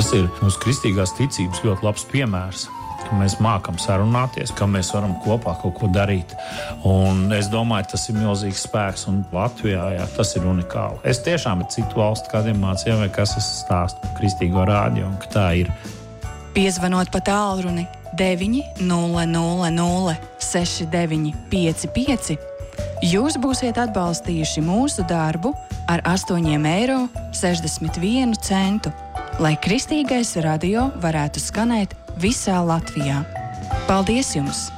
Tas ir mūsu kristīgās ticības ļoti labs piemērs, ka mēs mākam sarunāties, ka mēs varam kopā kaut ko darīt. Un es domāju, tas ir milzīgs spēks, un Latvijā tas ir unikāli. Es tiešām ar citu valstu kādiem mācījām, vai kas es stāstu par kristīgo rādio, un ka tā ir. Piezvanot pa tālruni 900 6955, jūs būsiet atbalstījuši mūsu darbu ar 8,61 eiro, lai kristīgais radio varētu skanēt visā Latvijā. Paldies jums!